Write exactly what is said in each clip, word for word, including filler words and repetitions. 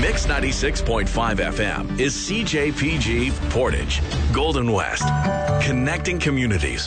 Mix ninety-six point five F M is C J P G Portage, Golden West, connecting communities.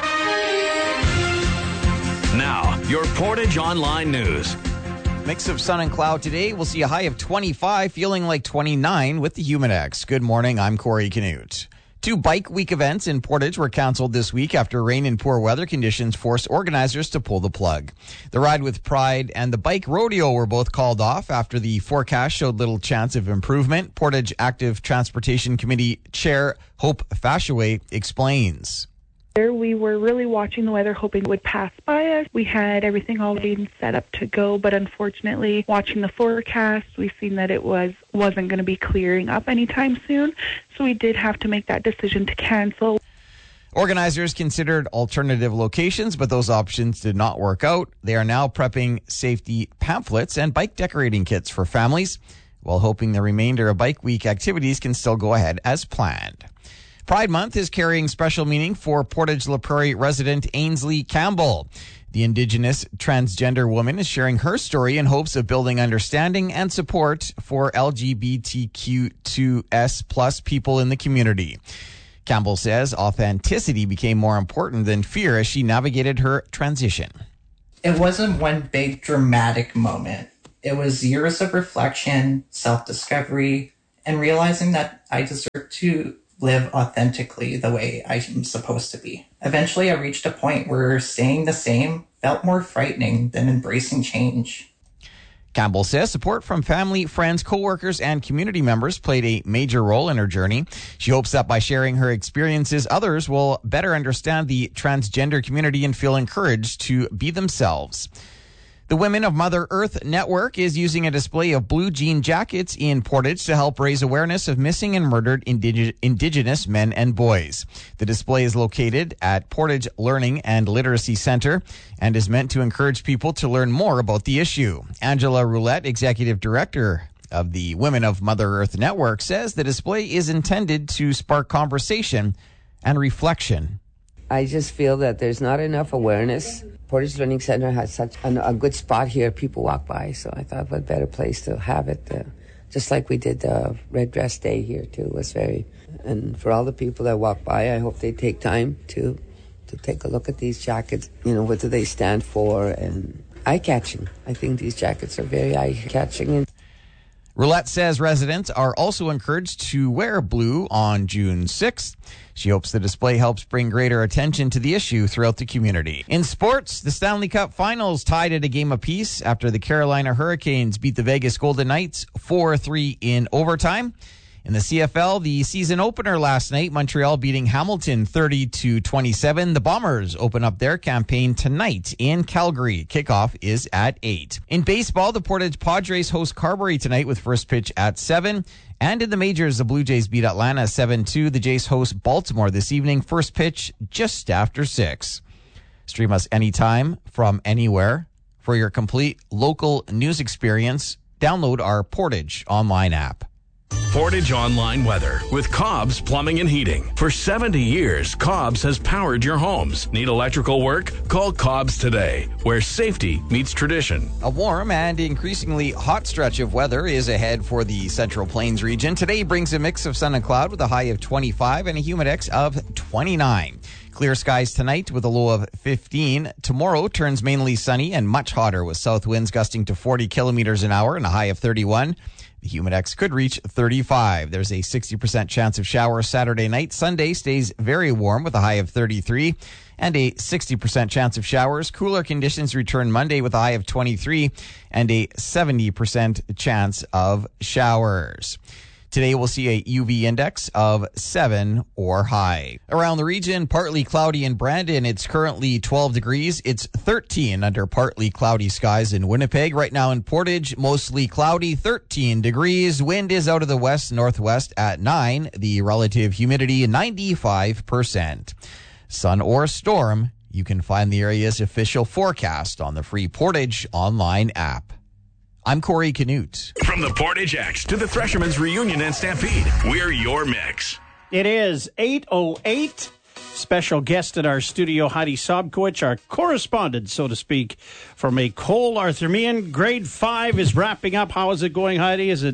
Now, your Portage Online News. Mix of sun and cloud today. We'll see a high of twenty-five, feeling like twenty-nine with the Humidex. Good morning, I'm Corey Canute. Two Bike Week events in Portage were canceled this week after rain and poor weather conditions forced organizers to pull the plug. The Ride with Pride and the Bike Rodeo were both called off after the forecast showed little chance of improvement. Portage Active Transportation Committee Chair Hope Fashaway explains. We were really watching the weather, hoping it would pass by us. We had everything already set up to go, but unfortunately, watching the forecast, we've seen that it was, wasn't going to be clearing up anytime soon, so we did have to make that decision to cancel. Organizers considered alternative locations, but those options did not work out. They are now prepping safety pamphlets and bike decorating kits for families, while hoping the remainder of Bike Week activities can still go ahead as planned. Pride Month is carrying special meaning for Portage La Prairie resident Ainsley Campbell. The Indigenous transgender woman is sharing her story in hopes of building understanding and support for L G B T Q two S plus people in the community. Campbell says authenticity became more important than fear as she navigated her transition. It wasn't one big dramatic moment. It was years of reflection, self-discovery, and realizing that I deserve to live authentically the way I'm supposed to be. Eventually, I reached a point where staying the same felt more frightening than embracing change. Campbell says support from family, friends, co-workers, and community members played a major role in her journey. She hopes that by sharing her experiences, others will better understand the transgender community and feel encouraged to be themselves. The Women of Mother Earth Network is using a display of blue jean jackets in Portage to help raise awareness of missing and murdered indig- Indigenous men and boys. The display is located at Portage Learning and Literacy Center and is meant to encourage people to learn more about the issue. Angela Roulette, Executive Director of the Women of Mother Earth Network, says the display is intended to spark conversation and reflection. I just feel that there's not enough awareness. Portage Learning Center has such an, a good spot here. People walk by, so I thought what better place to have it. Uh, just like we did the Red Dress Day here, too. It was very... And for all the people that walk by, I hope they take time to to take a look at these jackets. You know, what do they stand for? And eye-catching. I think these jackets are very eye-catching. And Roulette says residents are also encouraged to wear blue on June sixth. She hopes the display helps bring greater attention to the issue throughout the community. In sports, the Stanley Cup Finals tied at a game apiece after the Carolina Hurricanes beat the Vegas Golden Knights four three in overtime. In the C F L, the season opener last night, Montreal beating Hamilton thirty to twenty-seven. The Bombers open up their campaign tonight in Calgary. Kickoff is at eight. In baseball, the Portage Padres host Carberry tonight with first pitch at seven. And in the majors, the Blue Jays beat Atlanta seven two. The Jays host Baltimore this evening. First pitch just after six. Stream us anytime from anywhere. For your complete local news experience, download our Portage online app. Portage Online Weather with Cobb's Plumbing and Heating. For seventy years, Cobb's has powered your homes. Need electrical work? Call Cobb's today, where safety meets tradition. A warm and increasingly hot stretch of weather is ahead for the Central Plains region. Today brings a mix of sun and cloud with a high of twenty-five and a humidex of twenty-nine. Clear skies tonight with a low of fifteen. Tomorrow turns mainly sunny and much hotter with south winds gusting to forty kilometers an hour and a high of thirty-one. The humidex could reach thirty-five. There's a sixty percent chance of showers Saturday night. Sunday stays very warm with a high of thirty-three and a sixty percent chance of showers. Cooler conditions return Monday with a high of twenty-three and a seventy percent chance of showers. Today we'll see a U V index of seven or high. Around the region, partly cloudy in Brandon. It's currently twelve degrees. It's thirteen under partly cloudy skies in Winnipeg. Right now in Portage, mostly cloudy, thirteen degrees. Wind is out of the west-northwest at nine. The relative humidity, ninety-five percent. Sun or storm, you can find the area's official forecast on the free Portage online app. I'm Corey Canute. From the Portage X to the Threshermen's Reunion and Stampede, we're your mix. It is eight oh eight. Special guest in our studio, Heidi Sobkowicz, our correspondent, so to speak, from a Cole Arthurmian. Grade five is wrapping up. How is it going, Heidi? Is it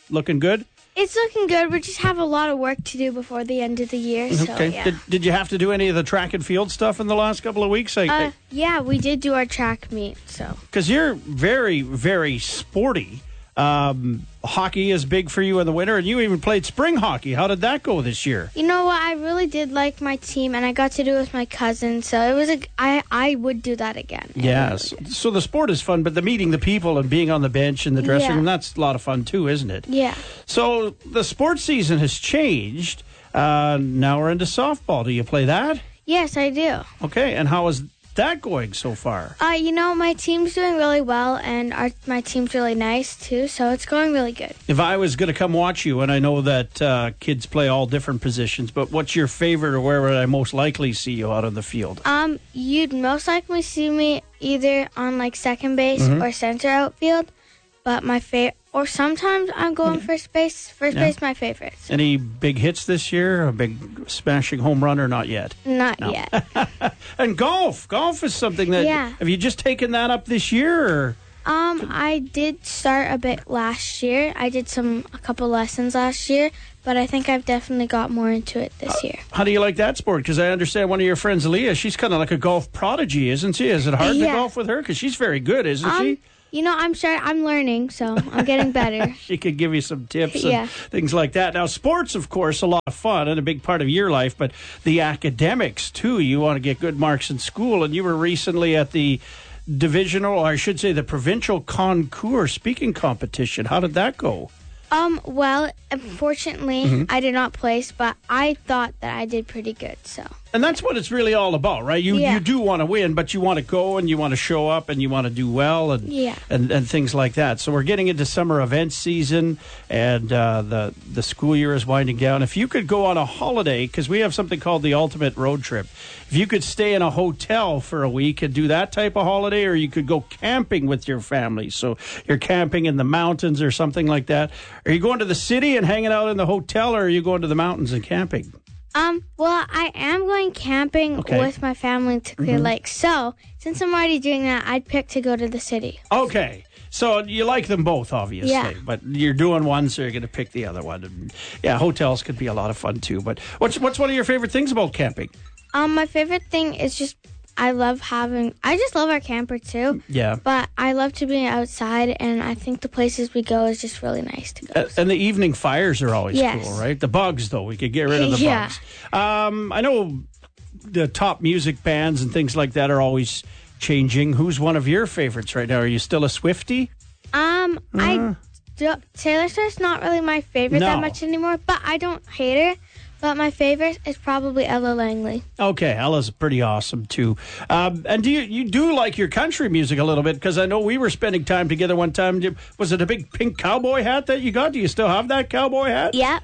looking good? It's looking good. We just have a lot of work to do before the end of the year. So, Okay. yeah. Did, did you have to do any of the track and field stuff in the last couple of weeks? Because Uh, yeah, we did do our track meet. So you're very, very sporty. Um, hockey is big for you in the winter, and you even played spring hockey. How did that go this year? you know what? I really did like my team, and I got to do it with my cousin. So it was a. I I would do that again. I Yes. really would. So the sport is fun, but the meeting the people and being on the bench in the dressing Yeah. room, that's a lot of fun too, isn't it? Yeah. So the sports season has changed. Uh, now we're into softball. Do you play that? Yes, I do. Okay. And how is that going so far? Uh, you know, my team's doing really well, and our my team's really nice too. So it's going really good. If I was going to come watch you, and I know that uh, kids play all different positions, but what's your favorite, or where would I most likely see you out on the field? Um, you'd most likely see me either on like second base Mm-hmm. or center outfield, but my favorite, or sometimes I'm going first base. First Yeah. base, my favorite. So Any big hits this year? A big smashing home run, or not yet? not yet. And golf. Golf is something that. Yeah. Have you just taken that up this year? Or? Um, I did start a bit last year. I did some a couple lessons last year, but I think I've definitely got more into it this year. How do you like that sport? Because I understand one of your friends, Leah, she's kind of like a golf prodigy, isn't she? Is it hard to Yeah. golf with her? Because she's very good, isn't Um, she? you know, I'm sure I'm learning, so I'm getting better. She could give you some tips and Yeah. things like that. Now, sports, of course, a lot of fun and a big part of your life, but the academics, too. You want to get good marks in school, and you were recently at the divisional, or I should say the provincial concours speaking competition. How did that go? Um, well, unfortunately, Mm-hmm. I did not place, but I thought that I did pretty good, so. And that's what it's really all about, right? You Yeah. you do want to win, but you want to go and you want to show up and you want to do well and Yeah. and, and things like that. So we're getting into summer event season, and uh, the the school year is winding down. If you could go on a holiday, because we have something called the Ultimate Road Trip, if you could stay in a hotel for a week and do that type of holiday, or you could go camping with your family. So you're camping in the mountains or something like that. Are you going to the city and hanging out in the hotel, or are you going to the mountains and camping? Um, well, I am going camping Okay. with my family to Clear Lake, so since I'm already doing that, I'd pick to go to the city. Okay. So you like them both, obviously, Yeah. but you're doing one, so you're going to pick the other one. And yeah, hotels could be a lot of fun too. But what's what's one of your favorite things about camping? Um, my favorite thing is just I love having. I just love our camper too. Yeah. But I love to be outside, and I think the places we go is just really nice to go. Uh, and the evening fires are always Yes. cool, right? The bugs, though, we could get rid of the Yeah. bugs. Um, I know the top music bands and things like that are always changing. Who's one of your favorites right now? Are you still a Swiftie? Um, I do, Taylor Swift's not really my favorite No. that much anymore, but I don't hate her. But my favorite is probably Ella Langley. Okay, Ella's pretty awesome too. Um, and do you you do like your country music a little bit? Because I know we were spending time together one time. Was it a big pink cowboy hat that you got? Do you still have that cowboy hat? Yep.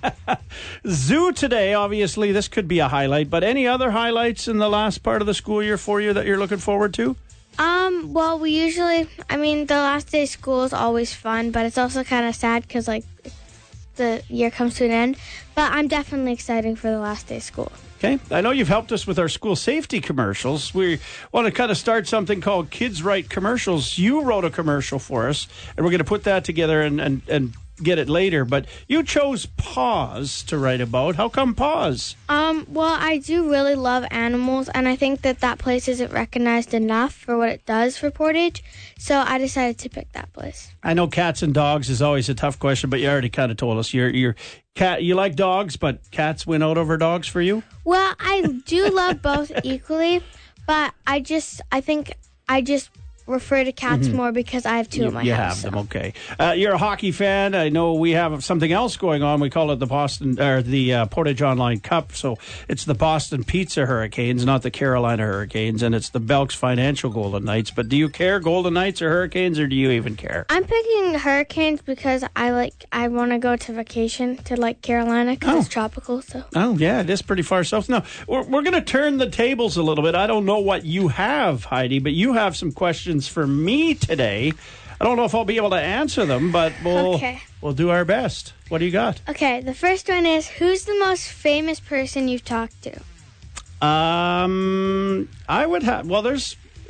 Zoo today, obviously, this could be a highlight. But any other highlights in the last part of the school year for you that you're looking forward to? Um, well, we usually, I mean, the last day of school is always fun, but it's also kind of sad because, like, the year comes to an end. But I'm definitely excited for the last day of school. Okay. I know you've helped us with our school safety commercials. We want to kind of start something called Kids Write Commercials. You wrote a commercial for us, and we're going to put that together and, and, and get it later. But you chose Paws to write about. How come Paws? Um, well, I do really love animals, and I think that that place isn't recognized enough for what it does for Portage, so I decided to pick that place. I know cats and dogs is always a tough question, but you already kind of told us you're you're cat. You like dogs, but cats win out over dogs for you. Well, I do love both equally, but I just, I think I just refer to cats more because I have two You, in my you house. have so. them, okay. Uh, you're a hockey fan. I know we have something else going on. We call it the Boston or the uh, Portage Online Cup. So it's the Boston Pizza Hurricanes, not the Carolina Hurricanes, and it's the Belks Financial Golden Knights. But do you care, Golden Knights or Hurricanes, or do you even care? I'm picking Hurricanes because I like, I want to go to vacation to like Carolina because Oh. it's tropical. So Oh, yeah, it is pretty far south. Now, we're, we're going to turn the tables a little bit. I don't know what you have, Heidi, but you have some questions for me today. I don't know if I'll be able to answer them, but we'll, Okay. we'll do our best. What do you got? okay, the first one is, who's the most famous person you've talked to? Um, I would have. Well, there's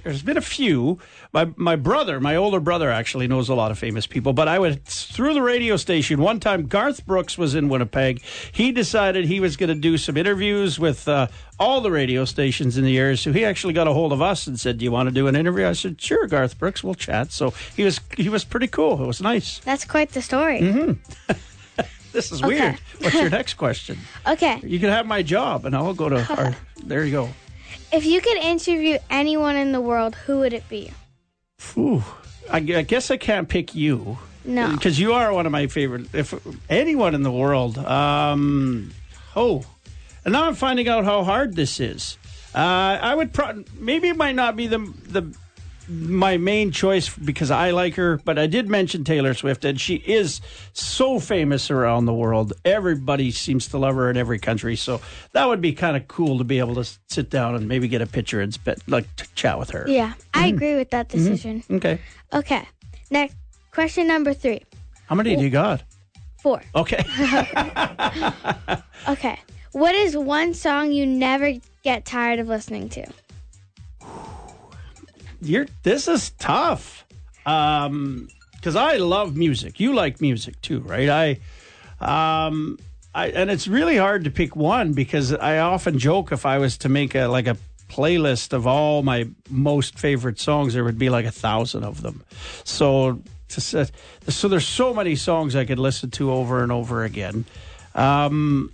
there's been a few. My my brother, my older brother, actually knows a lot of famous people. But I went through the radio station one time. Garth Brooks was in Winnipeg. He decided he was going to do some interviews with uh, all the radio stations in the area. So he actually got a hold of us and said, "Do you want to do an interview?" I said, "Sure, Garth Brooks, we'll chat." So he was he was pretty cool. It was nice. That's quite the story. Mm-hmm. This is Okay. weird. What's your next question? Okay. You can have my job, and I'll go to our. There you go. If you could interview anyone in the world, who would it be? Ooh, I, I guess I can't pick you. No. Because you are one of my favorite. If anyone in the world. Um, oh, and now I'm finding out how hard this is. Uh, I would pro- maybe it might not be the the my main choice because I like her, but I did mention Taylor Swift, and she is so famous around the world. Everybody seems to love her in every country, so that would be kind of cool to be able to sit down and maybe get a picture and spit, like to chat with her. Yeah, I agree with that decision. Mm-hmm. Okay. Okay. Next, question number three. How many do you got? Four. Okay. Okay. What is one song you never get tired of listening to? You're this is tough. Um, because I love music. You like music too, right? I, um, I and it's really hard to pick one because I often joke if I was to make a like a playlist of all my most favorite songs, there would be like a thousand of them. So to set, so there's so many songs I could listen to over and over again. Um,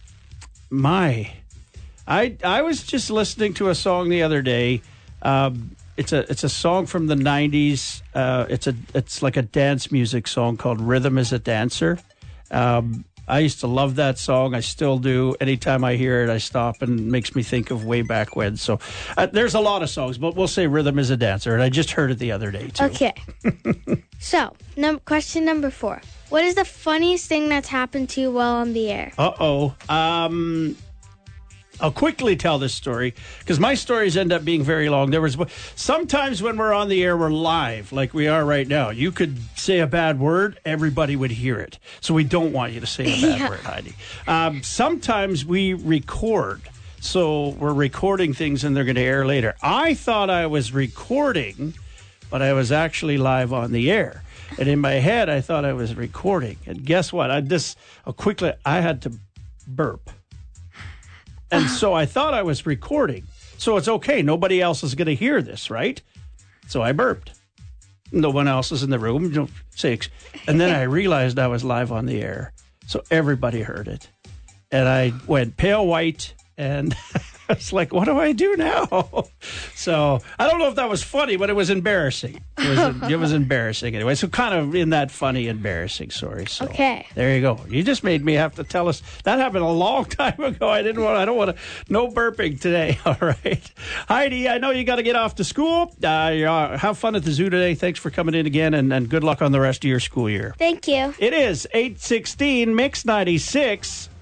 my, I I was just listening to a song the other day. Um, It's a it's a song from the nineties. Uh, it's a it's like a dance music song called "Rhythm Is a Dancer." Um, I used to love that song. I still do. Anytime I hear it, I stop and it makes me think of way back when. So uh, there's a lot of songs, but we'll say "Rhythm Is a Dancer." And I just heard it the other day too. Okay. So, num- question number four. What is the funniest thing that's happened to you while on the air? Uh oh. Um. I'll quickly tell this story because my stories end up being very long. There was sometimes when we're on the air, we're live like we are right now. You could say a bad word, everybody would hear it. So we don't want you to say a bad Yeah. word, Heidi. Um, sometimes we record. So we're recording things and they're going to air later. I thought I was recording, but I was actually live on the air. And in my head, I thought I was recording. And guess what? I just uh, quickly, I had to burp. And so I thought I was recording. So it's okay. Nobody else is going to hear this, right? So I burped. No one else is in the room. Don't say, ex- and then I realized I was live on the air. So everybody heard it. And I went pale white and I was like, what do I do now? So I don't know if that was funny, but it was embarrassing. It was, it was embarrassing anyway. So kind of in that funny, embarrassing story. So Okay. there you go. You just made me have to tell us. That happened a long time ago. I didn't want. I don't want to. No burping today. All right, Heidi. I know you got to get off to school. Uh, you, uh, have fun at the zoo today. Thanks for coming in again, and, and good luck on the rest of your school year. Thank you. It is eight sixteen Mix ninety-six.